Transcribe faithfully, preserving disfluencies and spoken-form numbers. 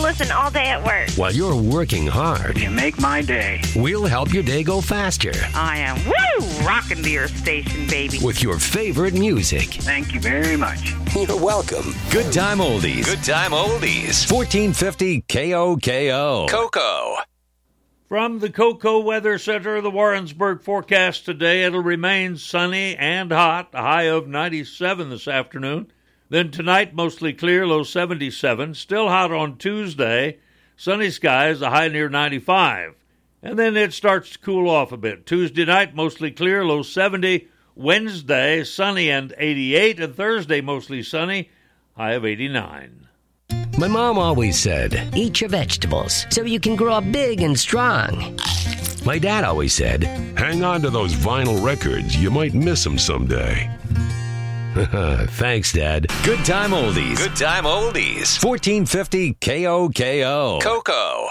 listen all day at work. While you're working hard, You make my day. we'll help your day go faster I am, woo, rocking to your station, baby. with your favorite music. Thank you very much. You're welcome. Good Time Oldies. Good Time Oldies. fourteen fifty K O K O. Coco. From the Cocoa Weather Center, the Warrensburg forecast today, it'll remain sunny and hot, a high of ninety-seven this afternoon. Then tonight, mostly clear, low seventy-seven. Still hot on Tuesday, sunny skies, a high near ninety-five. And then it starts to cool off a bit. Tuesday night, mostly clear, low seventy. Wednesday, sunny and eighty-eight. And Thursday, mostly sunny, high of eighty-nine. My mom always said, eat your vegetables so you can grow up big and strong. My dad always said, Hang on to those vinyl records. You might miss them someday. thanks, Dad. Good Time Oldies. Good Time Oldies. fourteen fifty K O K O. Coco.